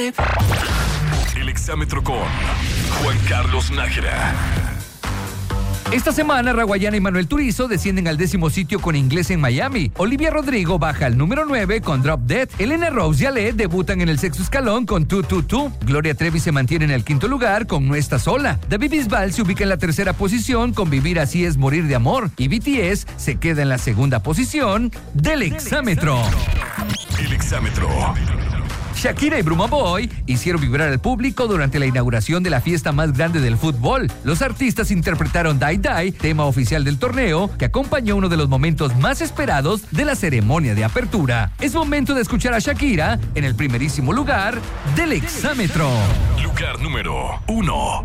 El exámetro con Juan Carlos Nájera. Esta semana, Raguayana y Manuel Turizo descienden al 10º sitio con Inglés en Miami. Olivia Rodrigo baja al número 9 con Drop Dead. Elena Rose y Ale debutan en el 6º escalón con Tu Tu Tu. Gloria Trevi se mantiene en el 5º lugar con No Está Sola. David Bisbal se ubica en la 3ª posición con Vivir Así Es Morir de Amor. Y BTS se queda en la 2ª posición del exámetro. El exámetro. Shakira y Bruma Boy hicieron vibrar al público durante la inauguración de la fiesta más grande del fútbol. Los artistas interpretaron Die Die, tema oficial del torneo, que acompañó uno de los momentos más esperados de la ceremonia de apertura. Es momento de escuchar a Shakira en el primerísimo lugar del exámetro. Lugar número 1.